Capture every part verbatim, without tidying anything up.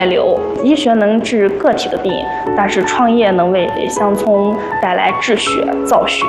流。医学能治个体的病，但是创业能为乡村带来治学造血。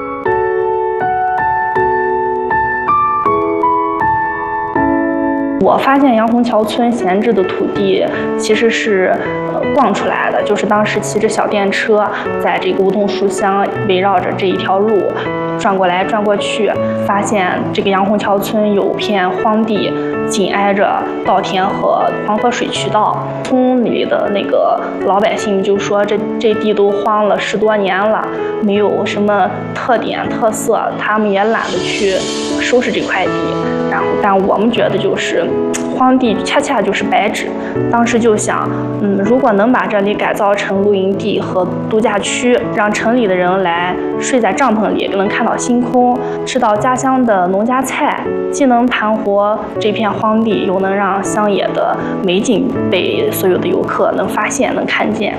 我发现杨洪桥村闲置的土地其实是呃逛出来的，就是当时骑着小电车在这个梧桐书香围绕着这一条路转过来转过去，发现这个杨洪桥村有片荒地，紧挨着稻田和黄河水渠道。村里的那个老百姓就说这这地都荒了十多年了，没有什么特点特色，他们也懒得去收拾这块地。然后，但我们觉得就是荒地恰恰就是白纸。当时就想，嗯，如果能把这里改造成露营地和度假区，让城里的人来睡在帐篷里，能看到星空，吃到家乡的农家菜，既能盘活这片荒地，又能让乡野的美景被所有的游客能发现、能看见。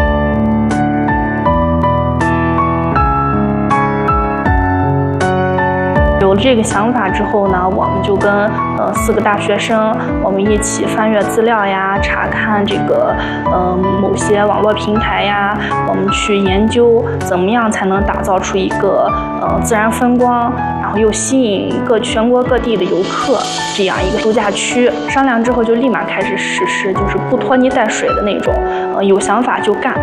有了这个想法之后呢，我们就跟呃四个大学生，我们一起翻阅资料呀，查看这个呃某些网络平台呀，我们去研究怎么样才能打造出一个呃自然风光，然后又吸引各全国各地的游客这样一个度假区。商量之后就立马开始实施，就是不拖泥带水的那种，呃有想法就干。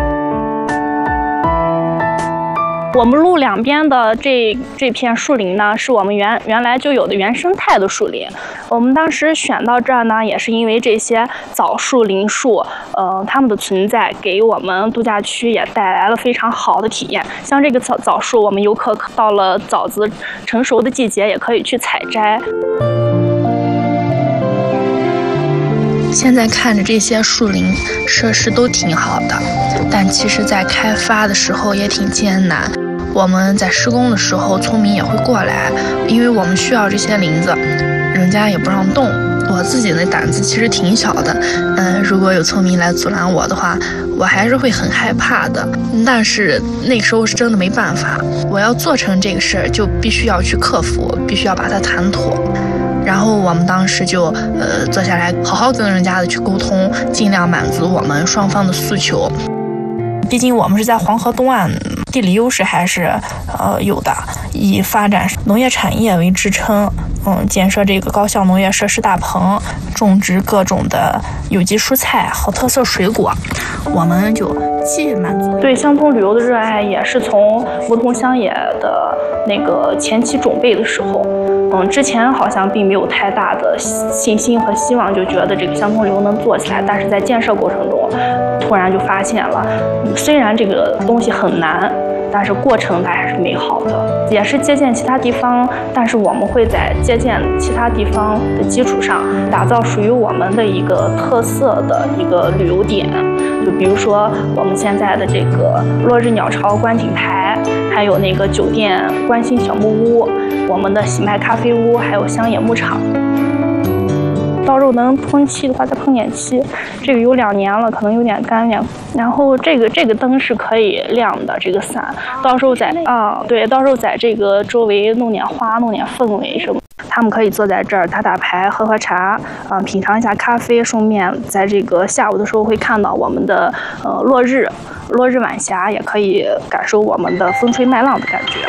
我们路两边的这这片树林呢，是我们原原来就有的原生态的树林。我们当时选到这儿呢，也是因为这些枣树、林树，呃，它们的存在给我们度假区也带来了非常好的体验。像这个枣枣树，我们游客到了枣子成熟的季节，也可以去采摘。 现在看着这些树林设施都挺好的，但其实在开发的时候也挺艰难。我们在施工的时候，村民也会过来，因为我们需要这些林子，人家也不让动。我自己的胆子其实挺小的，嗯，如果有村民来阻拦我的话，我还是会很害怕的。但是那时候是真的没办法，我要做成这个事儿，就必须要去克服，必须要把它谈妥。然后我们当时就呃坐下来，好好跟人家的去沟通，尽量满足我们双方的诉求。毕竟我们是在黄河东岸，地理优势还是呃有的，以发展农业产业为支撑，嗯，建设这个高效农业设施大棚，种植各种的有机蔬菜和特色水果，我们就既满足对乡村旅游的热爱，也是从梧桐乡野的那个前期准备的时候。嗯，之前好像并没有太大的信心和希望，就觉得这个乡村旅游能做起来。但是在建设过程中，突然就发现了，嗯、虽然这个东西很难，但是过程它还是美好的。也是借鉴其他地方，但是我们会在借鉴其他地方的基础上，打造属于我们的一个特色的一个旅游点。就比如说我们现在的这个落日鸟巢观景台，还有那个酒店观星小木屋，我们的喜麦咖啡屋，还有乡野牧场。到时候能喷漆的话再喷点漆，这个有两年了，可能有点干凉。然后这个这个灯是可以亮的，这个伞，到时候在啊、嗯、对，到时候在这个周围弄点花，弄点氛围什么。他们可以坐在这儿打打牌、喝喝茶，嗯，品尝一下咖啡，顺便在这个下午的时候会看到我们的呃落日、落日晚霞，也可以感受我们的风吹麦浪的感觉。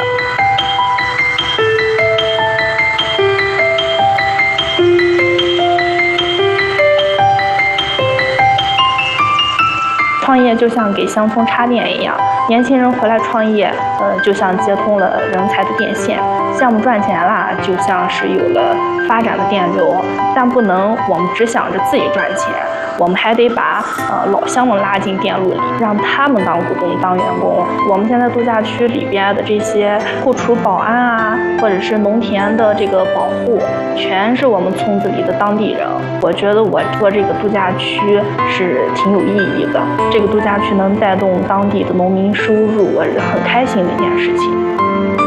创业就像给乡村插电一样，年轻人回来创业，呃，就像接通了人才的电线。项目赚钱啦，就像是有了发展的电流，但不能我们只想着自己赚钱，我们还得把呃老乡们拉进电路里，让他们当股东、当员工。我们现在度假区里边的这些后厨保安啊，或者是农田的这个保护，全是我们村子里的当地人。我觉得我做这个度假区是挺有意义的，这个度假区能带动当地的农民收入，我是很开心的一件事情。